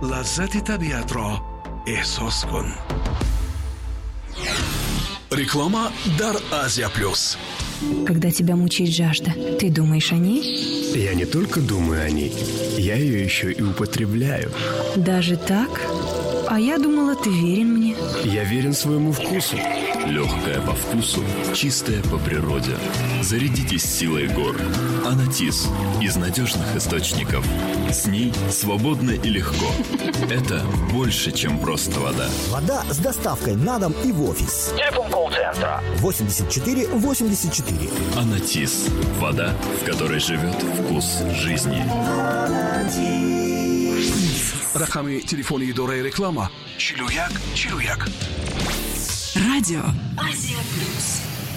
لذت طبیعت را احساس کن. Реклама Дар Азия Плюс. Когда тебя мучает жажда, ты думаешь о ней? Я не только думаю о ней, я ее еще и употребляю. Даже так? А я думала, ты верен мне. Я верен своему вкусу. Легкая по вкусу, чистая по природе. Зарядитесь силой гор. Анатис из надежных источников. С ней свободно и легко. Это больше, чем просто вода. Вода с доставкой на дом и в офис. Телефон колл-центра 84 84. Анатис. Вода, в которой живет вкус жизни. рақами телефони идораи реклама 41 41. Радио Азия Плюс.